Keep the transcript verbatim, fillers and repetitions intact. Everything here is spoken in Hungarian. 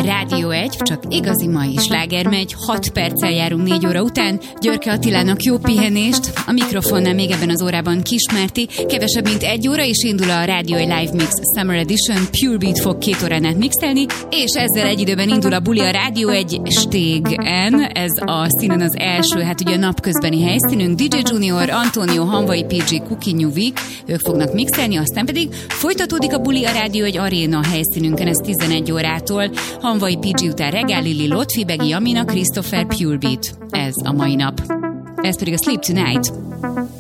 Rádió egy, csak igazi mai sláger megy, hat perccel járunk négy óra után. Györke Attilának jó pihenést, a mikrofonnál még ebben az órában Kismárti. Kevesebb, mint egy óra, és indul a Rádió egy Live Mix Summer Edition. Pure Beat fog két órán át mixelni, és ezzel egy időben indul a buli a Rádió egy Stégen. Ez a színen az első, hát ugye a napközbeni helyszínünk. dé dzsé Junior, Antonio, Hanvai pé gé, Cookie New Week, ők fognak mixelni, aztán pedig folytatódik a buli a Rádió egy Aréna helyszínünkön, ez tizenegy órától. Hanvai pé gé után Regál Lili, Lotfi, Begi, Amina, Christopher, Pure Beat. Ez a mai nap. Ez pedig a Sleep Tonight.